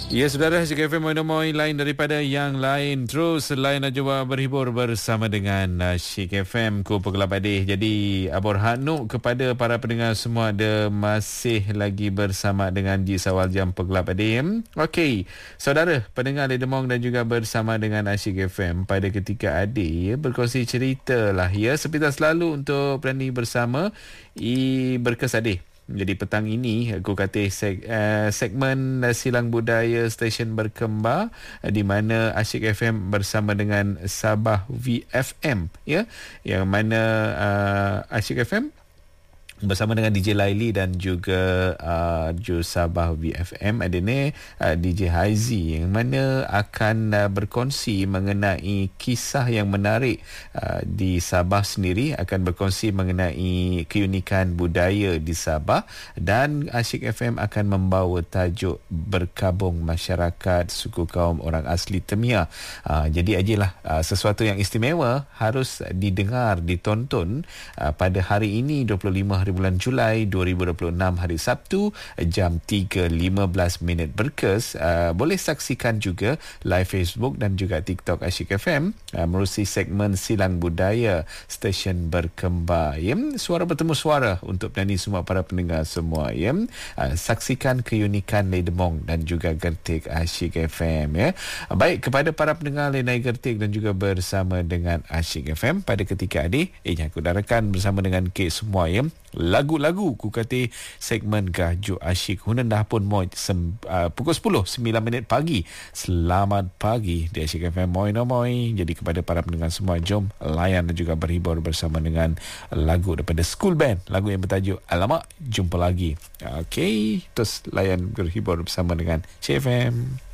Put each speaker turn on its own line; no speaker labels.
Ya, saudara, Asyik FM Moin lain daripada yang lain. Terus lain dan juga berhibur bersama dengan Asyik FM Ku Pegelap Adih. Jadi, abor hanuk kepada para pendengar semua, ada masih lagi bersama dengan di Sawal Jam Pegelap Adih. Okey, saudara, pendengar Ledemong dan juga bersama dengan Asyik FM pada ketika Adih berkongsi cerita lah ya. Seperti selalu untuk berani bersama Berkes Adih. Jadi petang ini aku kata segmen Silang Budaya Stesen Berkembar di mana Asyik FM bersama dengan Sabah VFM ya, yang mana Asyik FM bersama dengan DJ Laili dan juga Sabah VFM ada ni DJ Haizi yang mana akan berkongsi mengenai kisah yang menarik di Sabah sendiri, akan berkongsi mengenai keunikan budaya di Sabah, dan Asyik FM akan membawa tajuk Berkabung Masyarakat Suku Kaum Orang Asli Temia. Jadi ajalah sesuatu yang istimewa harus didengar, ditonton pada hari ini 25 bulan Julai 2026 hari Sabtu jam 3.15 Berkes. Boleh saksikan juga live Facebook dan juga TikTok Asyik FM menerusi segmen Silang Budaya Stesen Berkembar ya. Suara bertemu suara untuk penyanyi semua, para pendengar semua ya. Saksikan keunikan Ledemong dan juga Gertik Asyik FM ya. Baik, kepada para pendengar Lenai Gertik dan juga bersama dengan Asyik FM pada ketika adik aku darakan bersama dengan K semua ya. Lagu-lagu ku kata segmen Gajuk Asyik Hunan dah pun moi pukul 10 9 minit pagi. Selamat pagi di Asyik FM moi. Jadi kepada para pendengar semua, jom layan dan juga berhibur bersama dengan lagu daripada School Band, lagu yang bertajuk Alamak. Jumpa lagi. Okey, terus layan berhibur bersama dengan CFM.